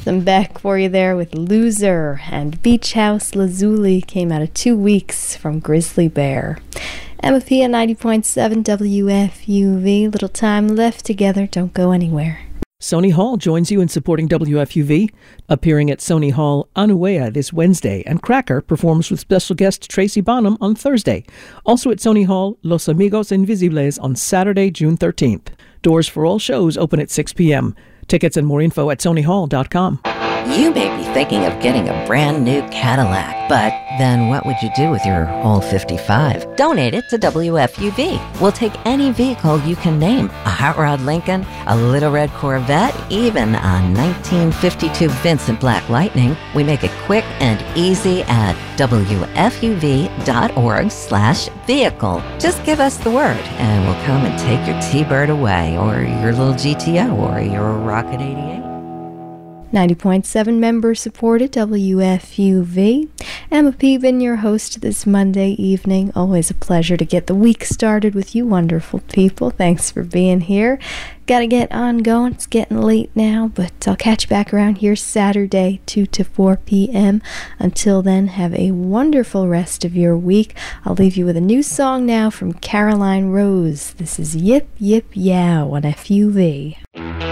Some Beck for you there with Loser, and Beach House Lazuli came out of 2 weeks from Grizzly Bear. MFP at 90.7 WFUV. Little time left together. Don't go anywhere. Sony Hall joins you in supporting WFUV, appearing at Sony Hall Anuea this Wednesday, and Cracker performs with special guest Tracy Bonham on Thursday. Also at Sony Hall, Los Amigos Invisibles on Saturday, June 13th. Doors for all shows open at 6 p.m. Tickets and more info at sonyhall.com. You may be thinking of getting a brand new Cadillac, but then what would you do with your old 55? Donate it to WFUV. We'll take any vehicle you can name. A hot rod Lincoln, a little red Corvette, even a 1952 Vincent Black Lightning. We make it quick and easy at WFUV.org/vehicle. Just give us the word and we'll come and take your T-Bird away, or your little GTO, or your Rocket 88. 90.7 member supported WFUV. Emma Peven, your host this Monday evening. Always a pleasure to get the week started with you wonderful people. Thanks for being here. Gotta get on going. It's getting late now, but I'll catch you back around here Saturday, 2 to 4 p.m. Until then, have a wonderful rest of your week. I'll leave you with a new song now from Caroline Rose. This is Yip Yip Yow on FUV.